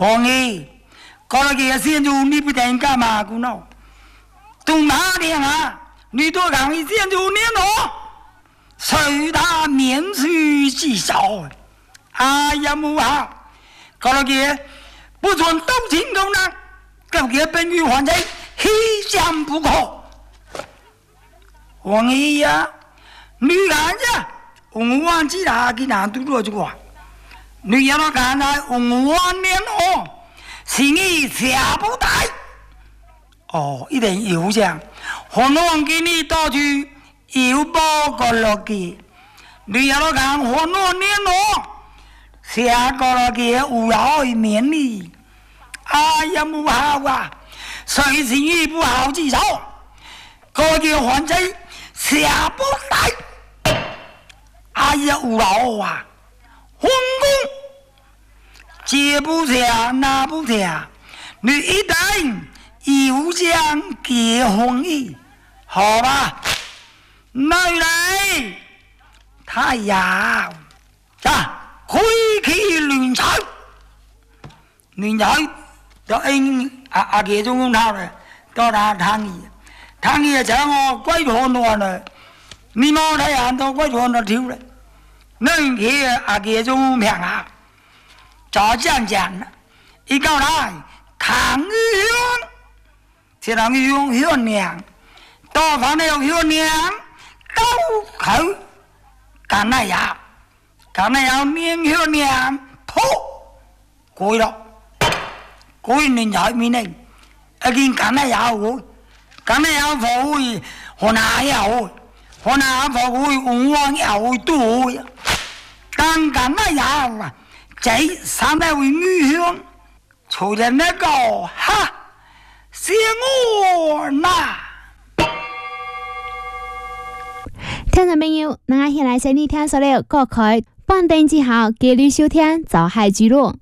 红衣，搞了个先祖你不等干嘛姑孬？东哪里啊？你多讲一先祖年哦，谁他面须极少？哎呀母啊！搞了个不准斗情功能，搞个本于还在希想不可。红衣呀，你看呀，我忘记了给哪都做这个。你要看来我年哦，是你下不带。哦，一定有奖，可能给你到处有报个落去。你要看我年哦，下个落去有要面哩。哎呀，不好啊，谁情意不好记仇，个个还在下不带。哎呀，有老啊！皇宫接不下，拿不下，你一定有将结婚意，好吧？来来，太阳啊，开启乱彩，乱彩就應阿爺中公頭咧，到他탕伊請我歸堂內咧，你冇睇人到歸堂內跳咧。恁去阿爷中平啊，早讲啦，一到来抗议乡，这人用乡娘，到房里用乡娘，刀口干那呀，干那要面乡娘破，过了，过年才面呢，一件干那要我，干那要服务，河南要我，河南服务我要我多呀。刚刚那样啊，这300位女乡，出了那个哈，是我呐。 聽眾朋友，咱現在先嚟聽所有歌曲，放電之後繼續收聽《走海之路》。